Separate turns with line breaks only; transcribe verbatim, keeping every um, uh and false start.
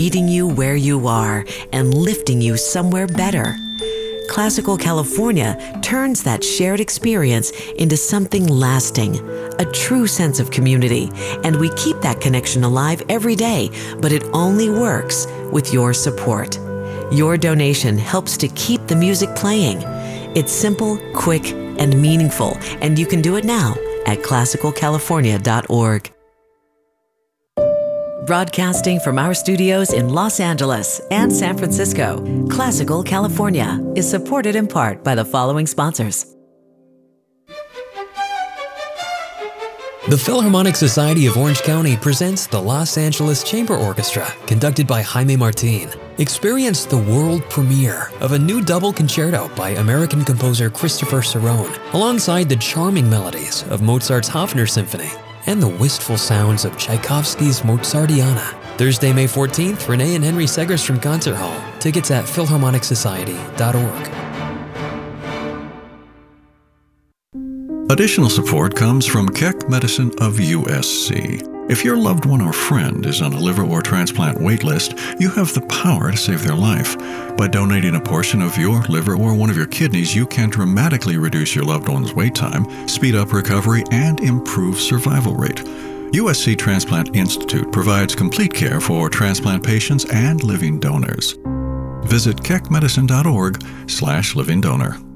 meeting you where you are and lifting you somewhere better. Classical California turns that shared experience into something lasting, a true sense of community, and we keep that connection alive every day, but it only works with your support. Your donation helps to keep the music playing. It's simple, quick, and meaningful, and you can do it now at classical california dot org. Broadcasting from our studios in Los Angeles and San Francisco, Classical California is supported in part by the following sponsors.
The Philharmonic Society of Orange County presents the Los Angeles Chamber Orchestra, conducted by Jaime Martin. Experience the world premiere of a new double concerto by American composer Christopher Cerrone, alongside the charming melodies of Mozart's Hofner Symphony and the wistful sounds of Tchaikovsky's Mozartiana. Thursday, May fourteenth, Renee and Henry Segerstrom Concert Hall. Tickets at philharmonic society dot org.
Additional support comes from Keck Medicine of U S C. If your loved one or friend is on a liver or transplant wait list, you have the power to save their life. By donating a portion of your liver or one of your kidneys, you can dramatically reduce your loved one's wait time, speed up recovery, and improve survival rate. U S C Transplant Institute provides complete care for transplant patients and living donors. Visit keck medicine dot org slash living donor.